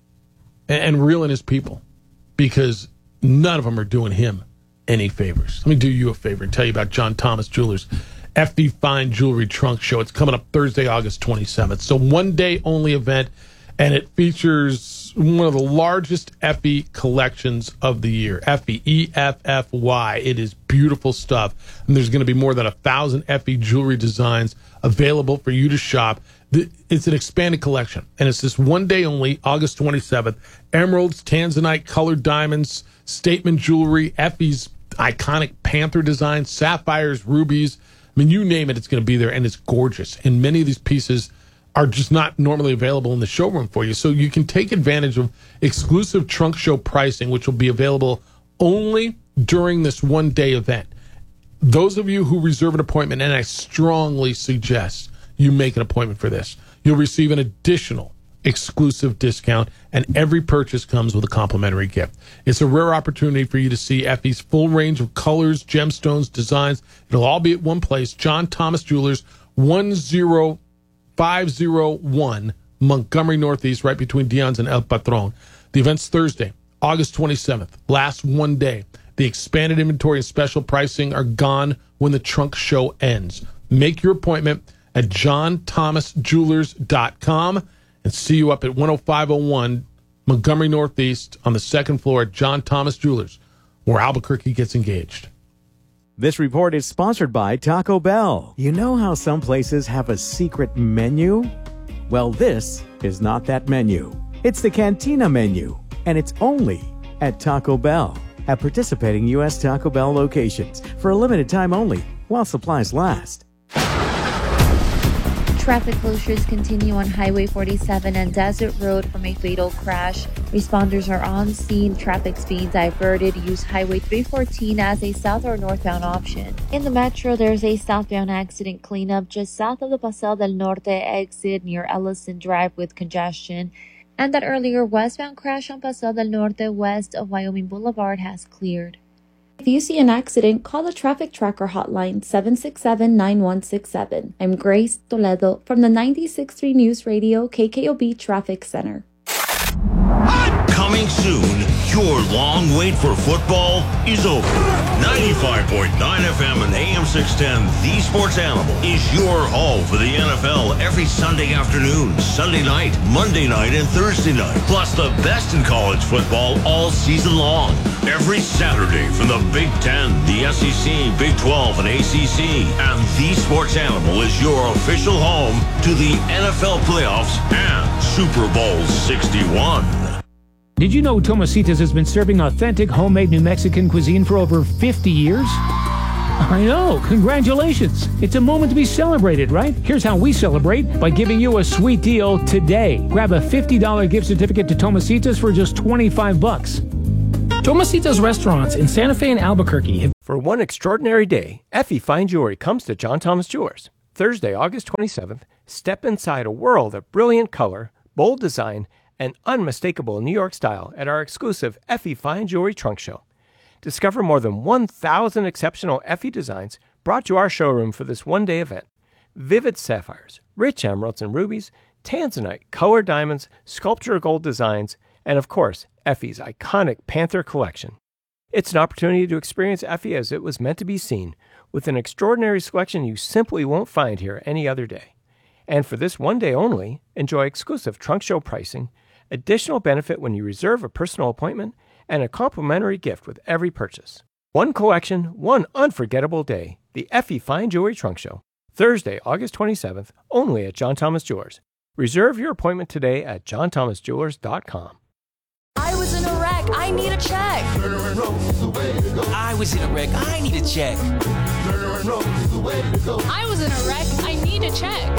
and, and reel in his people because none of them are doing him any favors. Let me do you a favor and tell you about John Thomas Jewelers. F D Fine Jewelry Trunk Show. It's coming up Thursday, August twenty-seventh. So one day only event, and it features one of the largest Effie collections of the year. Effie, E F F Y. It is beautiful stuff. And there's going to be more than a thousand Effie jewelry designs available for you to shop. It's an expanded collection, and it's this one day only, August twenty-seventh. Emeralds, tanzanite, colored diamonds, statement jewelry, Effie's iconic panther designs, sapphires, rubies. I mean, you name it, it's going to be there, and it's gorgeous. And many of these pieces are just not normally available in the showroom for you. So you can take advantage of exclusive trunk show pricing, which will be available only during this one-day event. Those of you who reserve an appointment, and I strongly suggest you make an appointment for this, you'll receive an additional exclusive discount, and every purchase comes with a complimentary gift. It's a rare opportunity for you to see Effie's full range of colors, gemstones, designs. It'll all be at one place. John Thomas Jewelers, one zero five zero one Montgomery Northeast, right between Dion's and El Patron. The event's Thursday, August twenty-seventh. Last one day. The expanded inventory and special pricing are gone when the trunk show ends. Make your appointment at john thomas jewelers dot com. And see you up at one oh five oh one Montgomery Northeast on the second floor at John Thomas Jewelers, where Albuquerque gets engaged. This report is sponsored by Taco Bell. You know how some places have a secret menu? Well, this is not that menu. It's the Cantina menu, and it's only at Taco Bell. At participating U S Taco Bell locations for a limited time only, while supplies last. Traffic closures continue on Highway forty-seven and Desert Road from a fatal crash. Responders are on scene. Traffic's being diverted. Use Highway three fourteen as a south or northbound option. In the metro, there's a southbound accident cleanup just south of the Paseo del Norte exit near Ellison Drive with congestion. And that earlier westbound crash on Paseo del Norte west of Wyoming Boulevard has cleared. If you see an accident, call the Traffic Tracker hotline seven six seven, nine one six seven. I'm Grace Toledo from the ninety-six point three News Radio K K O B Traffic Center. Coming soon, your long wait for football is over. ninety-five point nine F M and A M six ten, The Sports Animal, is your home for the N F L every Sunday afternoon, Sunday night, Monday night, and Thursday night. Plus the best in college football all season long. Every Saturday from the Big Ten, the S E C, Big twelve, and A C C. And The Sports Animal is your official home to the N F L playoffs and Super Bowl sixty-one. Did you know Tomasitas has been serving authentic homemade New Mexican cuisine for over fifty years? I know. Congratulations. It's a moment to be celebrated, right? Here's how we celebrate by giving you a sweet deal today. Grab a fifty dollars gift certificate to Tomasitas for just twenty-five bucks. Tomasitas restaurants in Santa Fe and Albuquerque have... For one extraordinary day, Effie Fine Jewelry comes to John Thomas Jewelers. Thursday, August twenty-seventh, step inside a world of brilliant color, bold design, and unmistakable New York style at our exclusive Effie Fine Jewelry Trunk Show. Discover more than one thousand exceptional Effie designs brought to our showroom for this one-day event. Vivid sapphires, rich emeralds and rubies, tanzanite, colored diamonds, sculpture gold designs, and of course, Effie's iconic Panther collection. It's an opportunity to experience Effie as it was meant to be seen, with an extraordinary selection you simply won't find here any other day. And for this one day only, enjoy exclusive trunk show pricing, additional benefit when you reserve a personal appointment, and a complimentary gift with every purchase. One collection, one unforgettable day. The Effie Fine Jewelry Trunk Show. Thursday, August twenty-seventh, only at John Thomas Jewelers. Reserve your appointment today at john thomas jewelers dot com. I was in a wreck. I need a check. I was in a wreck. I need a check. I was in a wreck. I need a check.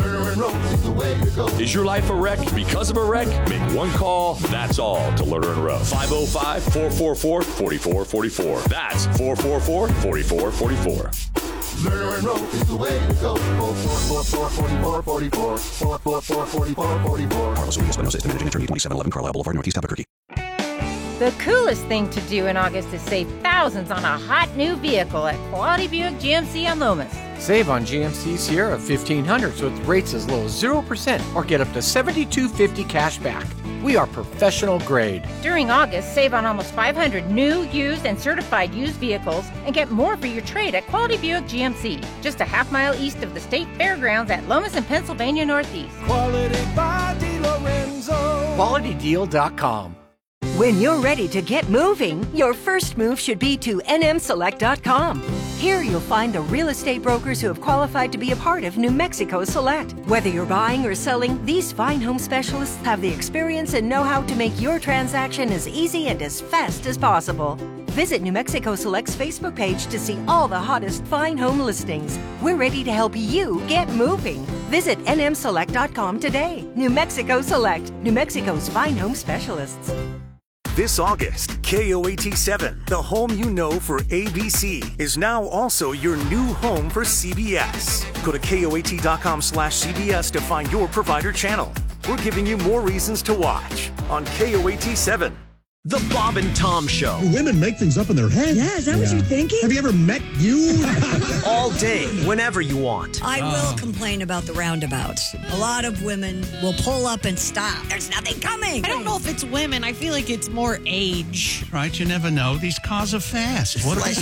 Is your life a wreck because of a wreck? Make one call, that's all, to Lerner and Rowe. five oh five, four four four, four four four four. That's four four four, four four four four. Lerner and Rowe is the way to go. four four four, four four four four. four four four, four four four four. Carlos Ulias Espinosa is the managing attorney, twenty-seven eleven Carlisle Boulevard, Northeast Albuquerque. The coolest thing to do in August is save thousands on a hot new vehicle at Quality Buick G M C on Lomas. Save on G M C Sierra fifteen hundreds with rates as low as zero percent or get up to seventy-two fifty cash back. We are professional grade. During August, save on almost five hundred new, used, and certified used vehicles and get more for your trade at Quality Buick G M C, just a half mile east of the State Fairgrounds at Lomas and Pennsylvania Northeast. Quality by DiLorenzo. quality deal dot com. When you're ready to get moving, your first move should be to N M select dot com. Here you'll find the real estate brokers who have qualified to be a part of New Mexico Select. Whether you're buying or selling, these fine home specialists have the experience and know-how to make your transaction as easy and as fast as possible. Visit New Mexico Select's Facebook page to see all the hottest fine home listings. We're ready to help you get moving. Visit N M select dot com today. New Mexico Select, New Mexico's fine home specialists. This August, K O A T seven, the home you know for A B C, is now also your new home for C B S. Go to K O A T dot com slash C B S to find your provider channel. We're giving you more reasons to watch on K O A T seven. The Bob and Tom Show. Do women make things up in their head? Yeah, is that what you're thinking? Have you ever met you? All day, whenever you want. I will complain about the roundabouts. A lot of women will pull up and stop. There's nothing coming. I don't know if it's women. I feel like it's more age. Right, you never know. These cars are fast. What They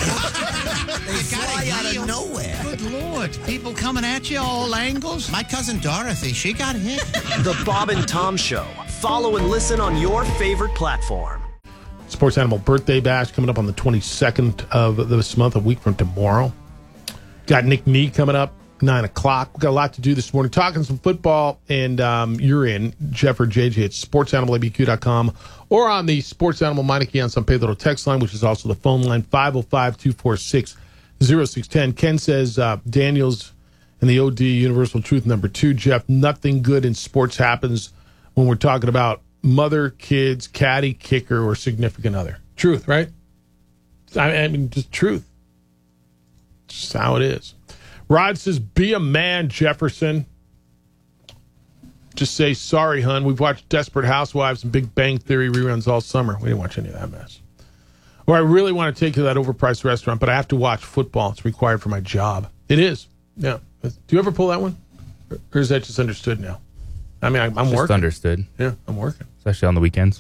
fly out of nowhere. Good Lord. People coming at you all angles. My cousin Dorothy, she got hit. The Bob and Tom Show. Follow and listen on your favorite platform. Sports Animal Birthday Bash coming up on the twenty-second of this month, a week from tomorrow. Got Nick Nee coming up, nine o'clock. We've got a lot to do this morning. Talking some football, and um, you're in. Jeff or J J at sports animal a b q dot com or on the Sports Animal Meineke on San Pedro text line, which is also the phone line, five oh five, two four six, oh six one oh. Ken says uh, Daniels and the O D Universal Truth number two. Jeff, nothing good in sports happens when we're talking about mother, kids, caddy, kicker, or significant other. Truth, right? I mean, just truth. Just how it is. Rod says, be a man, Jefferson. Just say, sorry, hun. We've watched Desperate Housewives and Big Bang Theory reruns all summer. We didn't watch any of that mess. Or I really want to take you to that overpriced restaurant, but I have to watch football. It's required for my job. It is. Yeah. Do you ever pull that one? Or is that just understood now? I mean, I, I'm just working. understood. Yeah, I'm working. Especially on the weekends.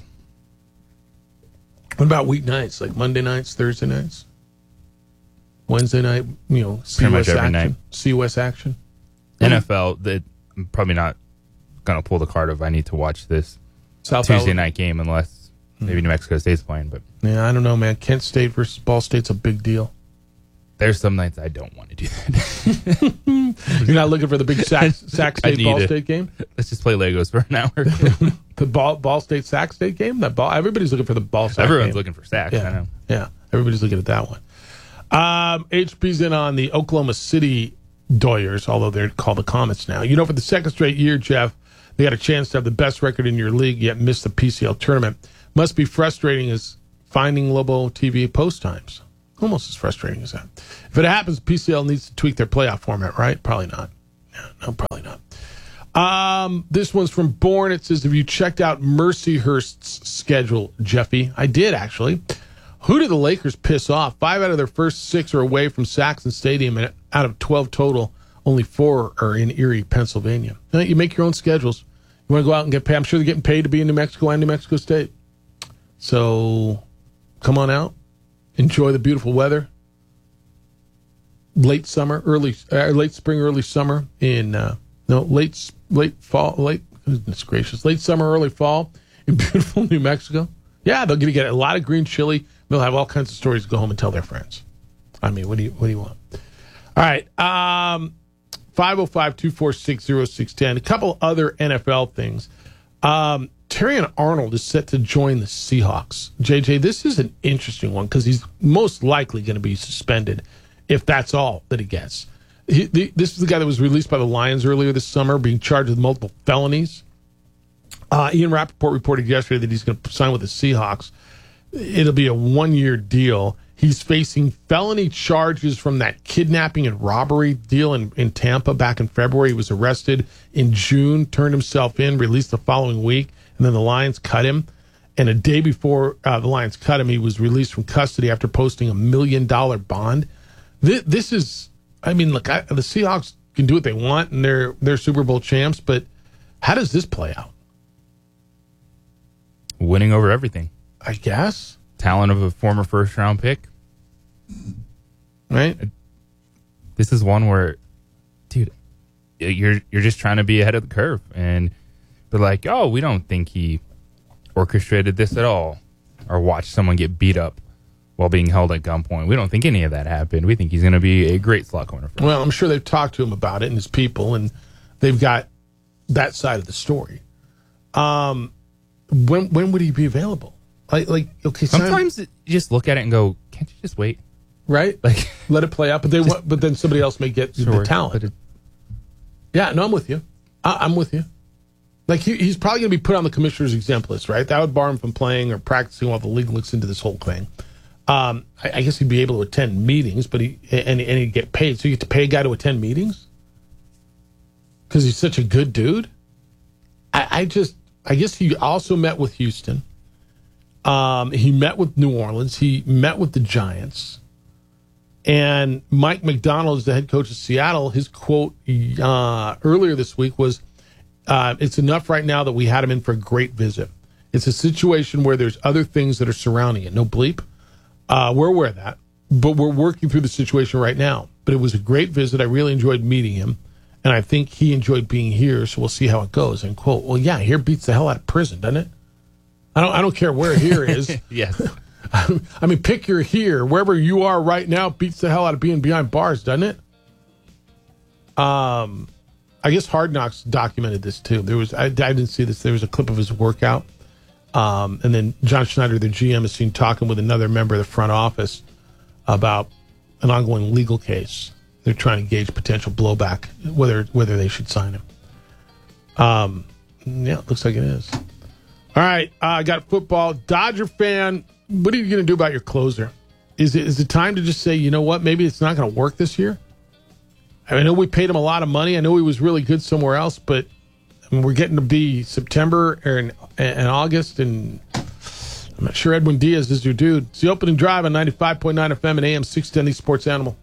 What about weeknights, like Monday nights, Thursday nights? Wednesday night, you know, C U S action. Night. C U S action. N F L, that I'm probably not going to pull the card of I need to watch this South Tuesday Al- night game unless maybe New Mexico State's playing. But yeah, I don't know, man. Kent State versus Ball State's a big deal. There's some nights I don't want to do that. You're not looking for the big Sac, Sac State Ball it. State game? Let's just play Legos for an hour. The Ball Ball State Sac State game? That ball. Everybody's looking for the Ball Sac Everyone's game. looking for Sacs. Yeah. I know. Yeah. Everybody's looking at that one. Um, H P's in on the Oklahoma City Doyers, although they're called the Comets now. You know, for the second straight year, Jeff, they had a chance to have the best record in your league, yet missed the P C L tournament. Must be frustrating as finding Lobo T V post times. Almost as frustrating as that. If it happens, P C L needs to tweak their playoff format, right? Probably not. No, no probably not. Um, this one's from Bourne. It says, have you checked out Mercyhurst's schedule, Jeffy? I did, actually. Who did the Lakers piss off? Five out of their first six are away from Saxon Stadium, and out of twelve total, only four are in Erie, Pennsylvania. You know, you make your own schedules. You want to go out and get paid? I'm sure they're getting paid to be in New Mexico and New Mexico State. So come on out. Enjoy the beautiful weather. Late summer, early, uh, late spring, early summer in, uh, no, late, late fall, late, goodness gracious, late summer, early fall in beautiful New Mexico. Yeah, they're going to get a lot of green chili. They'll have all kinds of stories to go home and tell their friends. I mean, what do you, what do you want? All right. Um, five oh five, two four six, oh six one oh. A couple other N F L things. Um, Terrion Arnold is set to join the Seahawks. J J, this is an interesting one because he's most likely going to be suspended if that's all that he gets. He, the, this is the guy that was released by the Lions earlier this summer, being charged with multiple felonies. Uh, Ian Rappaport reported yesterday that he's going to sign with the Seahawks. It'll be a one-year deal. He's facing felony charges from that kidnapping and robbery deal in, in Tampa back in February. He was arrested in June, turned himself in, released the following week, and then the Lions cut him. And a day before uh, the Lions cut him, he was released from custody after posting a million-dollar bond. This, this is, I mean, look, I, the Seahawks can do what they want, and they're they're Super Bowl champs, but how does this play out? Winning over everything. I guess. Talent of a former first-round pick. Right? This is one where, dude, you're you're just trying to be ahead of the curve. And they're like, oh, we don't think he orchestrated this at all or watched someone get beat up while being held at gunpoint. We don't think any of that happened. We think he's going to be a great slot corner for us. Well, I'm sure they've talked to him about it and his people, and they've got that side of the story. Um, when when would he be available? Like, like okay, sometimes you just look at it and go, can't you just wait? Right? Like, let it play out, but they want, but then somebody else may get sure, the talent. It, yeah, no, I'm with you. I, I'm with you. Like, he, he's probably going to be put on the commissioner's exempt list, right? That would bar him from playing or practicing while the league looks into this whole thing. Um, I, I guess he'd be able to attend meetings, but he and, and he'd get paid. So you get to pay a guy to attend meetings because he's such a good dude. I, I just, I guess he also met with Houston. Um, he met with New Orleans. He met with the Giants. And Mike McDonald is the head coach of Seattle. His quote uh, earlier this week was, uh, it's enough right now that we had him in for a great visit. It's a situation where there's other things that are surrounding it. No bleep. Uh, we're aware of that. But we're working through the situation right now. But it was a great visit. I really enjoyed meeting him. And I think he enjoyed being here, so we'll see how it goes. And quote, well, yeah, here beats the hell out of prison, doesn't it? I don't I don't care where here is. Yes. I mean, pick your here. Wherever you are right now beats the hell out of being behind bars, doesn't it? Um, I guess Hard Knocks documented this, too. There was I, I didn't see this. There was a clip of his workout. Um, and then John Schneider, the G M, is seen talking with another member of the front office about an ongoing legal case. They're trying to gauge potential blowback, whether whether they should sign him. Um, yeah, it looks like it is. All right, I uh, got football. Dodger fan, what are you going to do about your closer? Is it is it time to just say, you know what, maybe it's not going to work this year? I know we paid him a lot of money. I know he was really good somewhere else, but I mean, we're getting to be September and, and August, and I'm not sure Edwin Diaz is your dude. It's the opening drive on ninety-five point nine F M and A M six ten, the Sports Animal.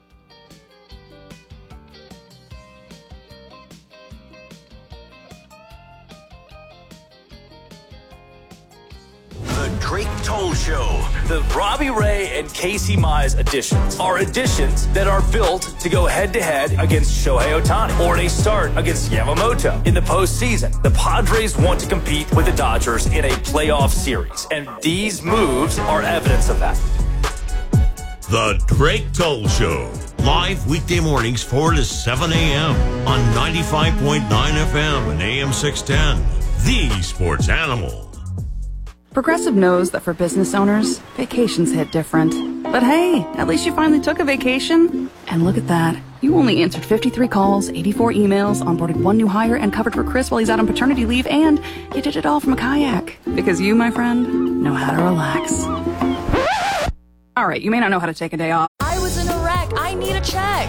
Drake Toll Show. The Robbie Ray and Casey Mize editions are editions that are built to go head-to-head against Shohei Ohtani or a start against Yamamoto. In the postseason, the Padres want to compete with the Dodgers in a playoff series, and these moves are evidence of that. The Drake Toll Show. Live weekday mornings four to seven a.m. on ninety-five point nine F M and A M six ten. The Sports Animal. Progressive knows that for business owners, vacations hit different. But hey, at least you finally took a vacation. And look at that. You only answered fifty-three calls, eighty-four emails, onboarded one new hire, and covered for Chris while he's out on paternity leave, and you did it all from a kayak. Because you, my friend, know how to relax. All right, you may not know how to take a day off. I was in a wreck. I need a check.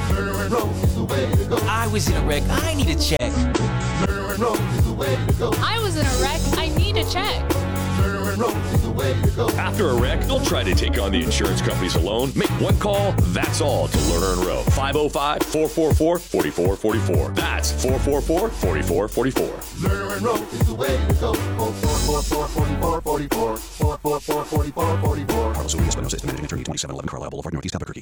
I was in a wreck. I need a check. I was in a wreck. I need a check. After a wreck, don't try to take on the insurance companies alone. Make one call, that's all, to Lerner and Rowe. five oh five, four four four, four four four four. That's four four four, four four four four. Lerner and Rowe is the way to go. four four four, four four four four. four four four, four four four four. Carlos Solis, Espinosa, Managing Attorney, twenty-seven eleven Carlisle Boulevard, Northeast Albuquerque.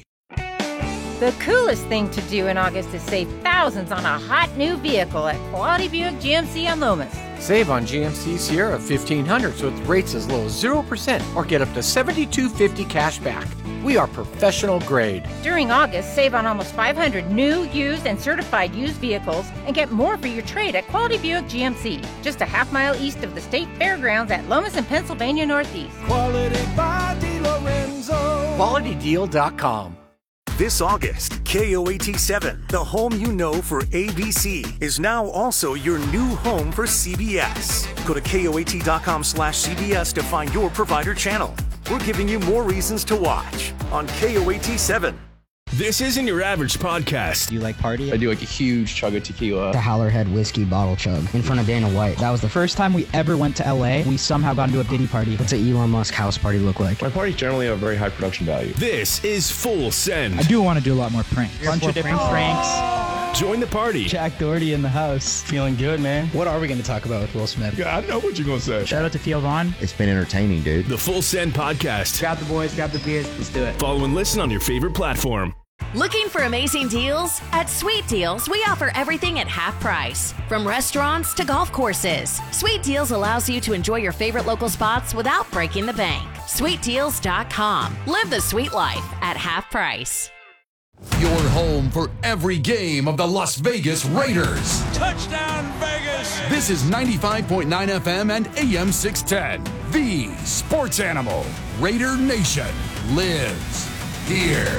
The coolest thing to do in August is save thousands on a hot new vehicle at Quality Buick G M C on Lomas. Save on G M C Sierra fifteen hundreds with rates as low as zero percent or get up to seventy-two fifty cash back. We are professional grade. During August, save on almost five hundred new, used, and certified used vehicles and get more for your trade at Quality Buick G M C, just a half mile east of the State Fairgrounds at Lomas and Pennsylvania Northeast. Quality by DeLorenzo. quality deal dot com. This August, K O A T seven, the home you know for A B C, is now also your new home for C B S. Go to K O A T dot com slash C B S to find your provider channel. We're giving you more reasons to watch on K O A T seven. This isn't your average podcast. Do you like party? I do like a huge chug of tequila. The Howlerhead whiskey bottle chug in front of Dana White. That was the first time we ever went to L A. We somehow got into a Diddy party. What's an Elon Musk house party look like? My parties generally have very high production value. This is Full Send. I do want to do a lot more pranks. A bunch of different pranks. pranks. Join the party. Jack Doherty in the house. Feeling good, man. What are we going to talk about with Will Smith? Yeah, I know what you're going to say. Shout out to Theo Vaughn. It's been entertaining, dude. The Full Send podcast. Grab the boys, grab the beers. Let's do it. Follow and listen on your favorite platform. Looking for amazing deals? At Sweet Deals, we offer everything at half price. From restaurants to golf courses, Sweet Deals allows you to enjoy your favorite local spots without breaking the bank. sweet deals dot com. Live the sweet life at half price. Your home for every game of the Las Vegas Raiders. Touchdown, Vegas! This is ninety-five point nine F M and A M six ten. The Sports Animal. Raider Nation lives here.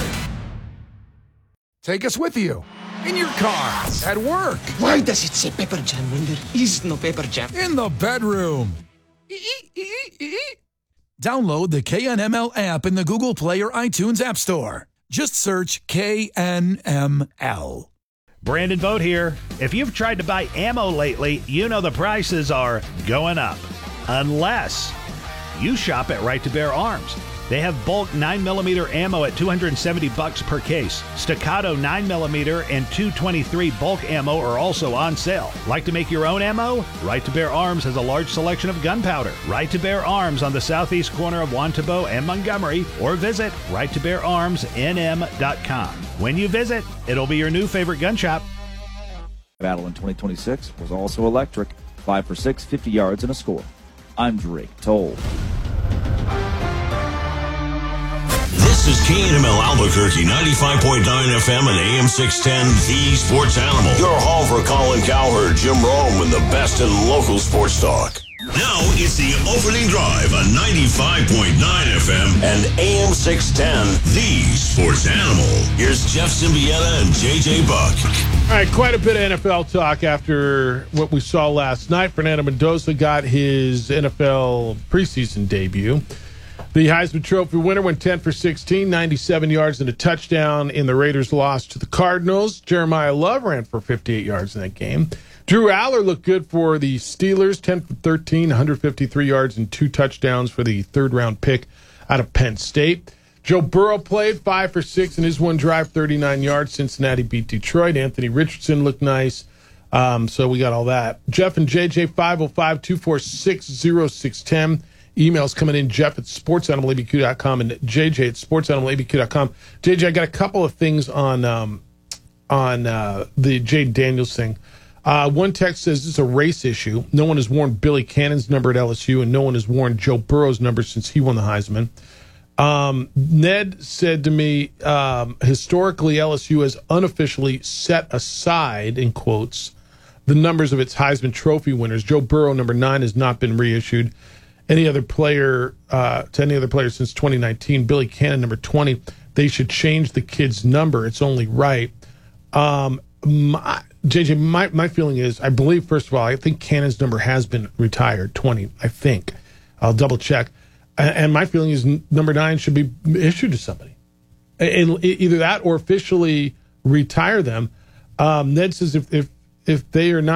Take us with you. In your car, at work. Why does it say Pepper Jam when there is no Pepper Jam? In the bedroom. Download the K N M L app in the Google Play or iTunes App Store. Just search K N M L. Brandon Vogt here. If you've tried to buy ammo lately, you know the prices are going up. Unless you shop at Right to Bear Arms. They have bulk nine millimeter ammo at two hundred seventy bucks per case. Staccato nine millimeter and two twenty-three bulk ammo are also on sale. Like to make your own ammo? Right to Bear Arms has a large selection of gunpowder. Right to Bear Arms on the southeast corner of Wantabo and Montgomery, or visit right to bear arms n m dot com. When you visit, it'll be your new favorite gun shop. Battle in twenty twenty-six was also electric. Five for six, fifty yards and a score. I'm Drake Toll. This is K N M L Albuquerque, ninety-five point nine F M and A M six ten, The Sports Animal. Your home for Colin Cowherd, Jim Rome, and the best in local sports talk. Now it's the opening drive on ninety-five point nine F M and A M six ten, The Sports Animal. Here's Jeff Symbieta and J J Buck. All right, quite a bit of N F L talk after what we saw last night. Fernando Mendoza got his N F L preseason debut. The Heisman Trophy winner went ten for sixteen, ninety-seven yards and a touchdown in the Raiders' loss to the Cardinals. Jeremiah Love ran for fifty-eight yards in that game. Drew Aller looked good for the Steelers, ten for thirteen, one hundred fifty-three yards and two touchdowns for the third-round pick out of Penn State. Joe Burrow played five for six in his one drive, thirty-nine yards. Cincinnati beat Detroit. Anthony Richardson looked nice. Um, so we got all that. Jeff and J J, five oh five, two four six, oh six one oh. Emails coming in, Jeff at sports animal a b q dot com and J J at sports animal a b q dot com. J J, I got a couple of things on um, on uh, the Jade Daniels thing. Uh, one text says this is a race issue. No one has worn Billy Cannon's number at L S U, and no one has worn Joe Burrow's number since he won the Heisman. Um, Ned said to me, um, historically, L S U has unofficially set aside, in quotes, the numbers of its Heisman Trophy winners. Joe Burrow, number nine, has not been reissued. any other player uh, to any other player since twenty nineteen. Billy Cannon, number twenty. They should change the kid's number. It's only right. Um, my, J J, my, my feeling is, I believe, first of all, I think Cannon's number has been retired, twenty, I think. I'll double check. And my feeling is number nine should be issued to somebody. And either that or officially retire them. Um, Ned says if, if, if they are not